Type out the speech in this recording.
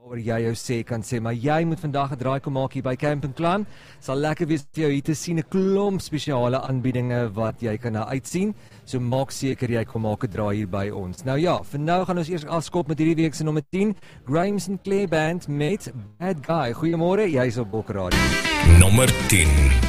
Waar jy jou sê kan sê, maar jy moet vandag 'n draai kom maak hier by Camping Clan. Sal lekker wees vir jou hier te sien, 'n klomp spesiale aanbiedinge wat jy kan na uitsien. So maak seker jy kom maak 'n draai hier by ons. Nou ja, vir nou gaan ons eers afskop met hierdie week se nommer 10, Grimes & Clay Band met Bad Guy. Goeiemôre, jy's op Bok Radio. Nommer 10.